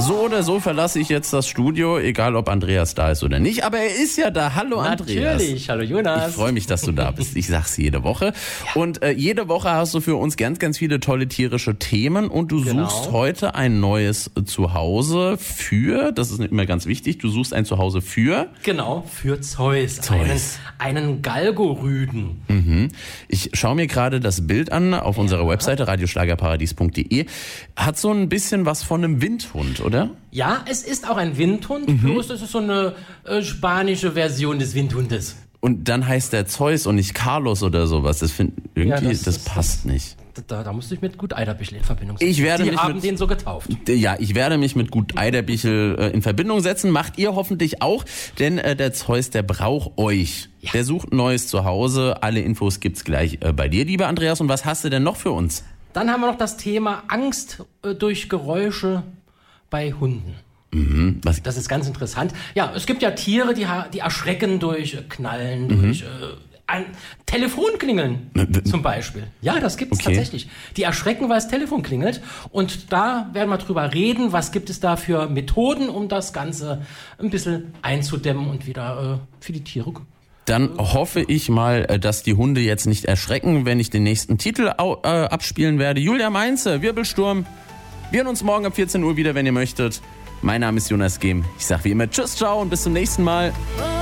So oder so verlasse ich jetzt das Studio, egal ob Andreas da ist oder nicht. Aber er ist ja da. Hallo Andreas. Natürlich, hallo Jonas. Ich freue mich, dass du da bist. Ich sag's jede Woche. Ja. Und jede Woche hast du für uns ganz, ganz viele tolle tierische Themen. Und du suchst heute ein neues Zuhause für, das ist immer ganz wichtig, du suchst ein Zuhause für... Genau, für Zeus. Einen Galgorüden. Mhm. Ich schaue mir gerade das Bild an auf unserer Webseite radioschlagerparadies.de. Hat so ein bisschen was von einem Windhund, oder? Ja, es ist auch ein Windhund, bloß es ist so eine spanische Version des Windhundes. Und dann heißt der Zeus und nicht Carlos oder sowas. Das passt nicht. Da musst du dich mit Gut Eiderbichl in Verbindung setzen. Ich werde den so getauft. Ja, ich werde mich mit Gut Eiderbichl in Verbindung setzen. Macht ihr hoffentlich auch, denn der Zeus, der braucht euch. Ja. Der sucht ein neues Zuhause. Alle Infos gibt's gleich bei dir, lieber Andreas. Und was hast du denn noch für uns? Dann haben wir noch das Thema Angst durch Geräusche bei Hunden. Mhm. Das ist ganz interessant. Ja, es gibt ja Tiere, die erschrecken durch Knallen, durch ein Telefonklingeln zum Beispiel. Ja, das gibt es tatsächlich. Die erschrecken, weil das Telefon klingelt. Und da werden wir drüber reden, was gibt es da für Methoden, um das Ganze ein bisschen einzudämmen und wieder für die Tiere. Dann hoffe ich mal, dass die Hunde jetzt nicht erschrecken, wenn ich den nächsten Titel abspielen werde. Julia Mainze, Wirbelsturm. Wir hören uns morgen ab 14 Uhr wieder, wenn ihr möchtet. Mein Name ist Jonas Gehm. Ich sage wie immer Tschüss, ciao und bis zum nächsten Mal.